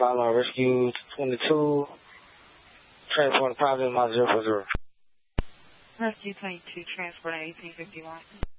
Following rescue 22, transport positive, 040. Rescue 22, transport 1851.